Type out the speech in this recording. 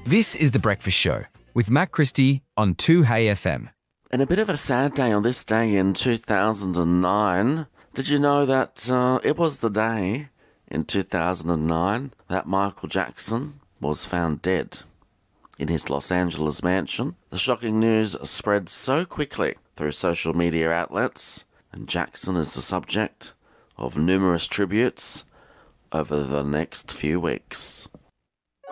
This is The Breakfast Show with Matt Christie on 2HeyFM. And a bit of a sad day on this day in 2009. Did you know that it was the day in 2009 that Michael Jackson was found dead in his Los Angeles mansion? The shocking news spread so quickly through social media outlets, and Jackson is the subject of numerous tributes over the next few weeks.